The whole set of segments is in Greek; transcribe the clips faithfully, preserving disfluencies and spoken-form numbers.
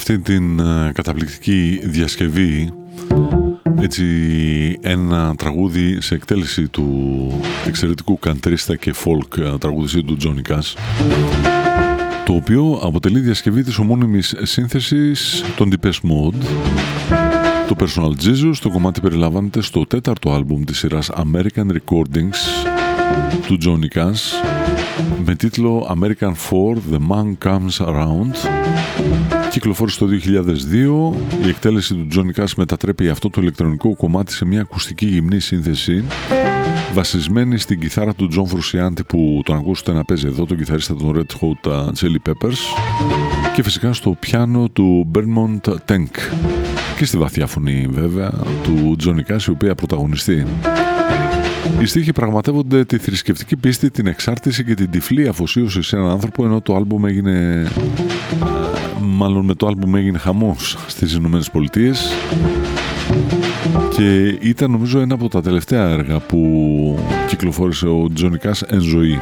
αυτή την uh, καταπληκτική διασκευή, έτσι ένα τραγούδι σε εκτέλεση του εξαιρετικού καντρίστα και folk τραγουδιστή του Johnny Cash, το οποίο αποτελεί διασκευή της ομώνυμης σύνθεσης των Depeche Mode. Το Personal Jesus, το κομμάτι περιλαμβάνεται στο τέταρτο άλμπουμ της σειράς American Recordings του Johnny Cash με τίτλο American four The Man Comes Around. Κυκλοφόρησε το δύο χιλιάδες δύο. Η εκτέλεση του Johnny Cash μετατρέπει αυτό το ηλεκτρονικό κομμάτι σε μια ακουστική γυμνή σύνθεση βασισμένη στην κιθάρα του John Frusciante, που τον ακούσετε να παίζει εδώ, τον κιθαρίστα των Red Hot Chili Peppers, και φυσικά στο πιάνο του Bermond Tank και στη βαθιά φωνή βέβαια του Johnny Cash, η οποία πρωταγωνιστεί. Οι στίχοι πραγματεύονται τη θρησκευτική πίστη, την εξάρτηση και την τυφλή αφοσίωση σε έναν άνθρωπο, ενώ το άλμπουμ έγινε, μάλλον με το άλμπουμ έγινε χαμός στις Ηνωμένες Πολιτείες και ήταν νομίζω ένα από τα τελευταία έργα που κυκλοφόρησε ο Johnny Cash εν ζωή.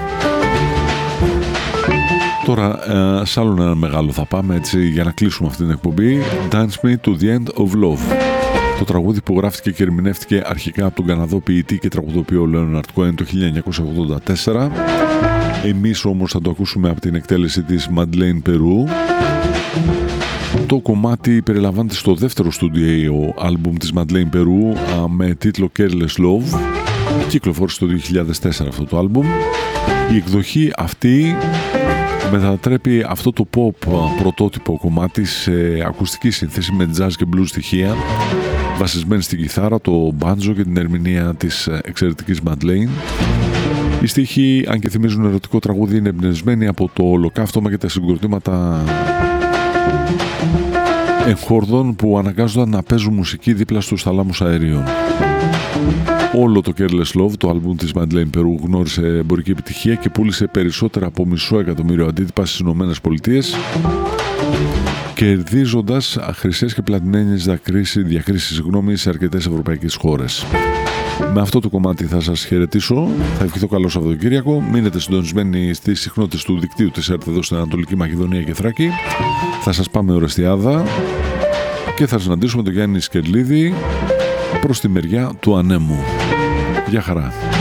Τώρα σε άλλο ένα μεγάλο θα πάμε, έτσι, για να κλείσουμε αυτή την εκπομπή. Dance Me to the End of Love, το τραγούδι που γράφτηκε και ερμηνεύτηκε αρχικά από τον Καναδό ποιητή και τραγουδοποιό Leonard Cohen το χίλια εννιακόσια ογδόντα τέσσερα. Εμείς όμως θα το ακούσουμε από την εκτέλεση της Madeleine Peru. Το κομμάτι περιλαμβάνεται στο δεύτερο στούντιο άλμπουμ της Madeleine Peru με τίτλο Careless Love. Κυκλοφόρησε το δύο χιλιάδες τέσσερα αυτό το άλμπουμ. Η εκδοχή αυτή μετατρέπει αυτό το pop πρωτότυπο κομμάτι σε ακουστική σύνθεση με jazz και blues στοιχεία, βασισμένη στην κιθάρα, το μπάντζο και την ερμηνεία της εξαιρετικής Madeleine. Οι στίχοι, αν και θυμίζουν ερωτικό τραγούδι, είναι εμπνευσμένοι από το ολοκαύτωμα και τα συγκροτήματα εγχόρδων που αναγκάζονταν να παίζουν μουσική δίπλα στους θαλάμους αερίων. Όλο το Careless Love, το άλμπουμ της Madeleine Peru, γνώρισε εμπορική επιτυχία και πούλησε περισσότερα από μισό εκατομμύριο αντίτυπα στις Ηνωμένες Πολιτείες, κερδίζοντας χρυσές και πλατινένιες διακρίσεις γνώμη σε αρκετές ευρωπαϊκές χώρες. Με αυτό το κομμάτι θα σας χαιρετήσω. Θα ευχηθώ καλό Σαββατοκύριακο. Μείνετε συντονισμένοι στις συχνότητες του δικτύου της ΕΡΤ εδώ στην Ανατολική Μακεδονία και Θράκη. Θα σας πάμε Ορεστιάδα και θα συναντήσουμε τον Γιάννη Σκερλίδη προς τη μεριά του Ανέμου. Γεια χαρά.